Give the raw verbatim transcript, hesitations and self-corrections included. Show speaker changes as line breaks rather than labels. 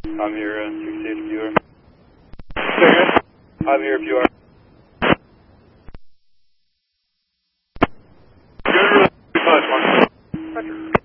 I'm here, uh, sixty-eight if you are. Second. I'm here if you are. Good, really much, Mark. Roger.